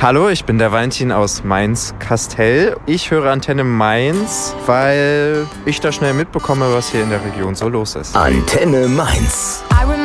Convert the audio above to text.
Hallo, ich bin der Valentin aus Mainz-Kastell. Ich höre Antenne Mainz, weil ich da schnell mitbekomme, was hier in der Region so los ist. Antenne Mainz.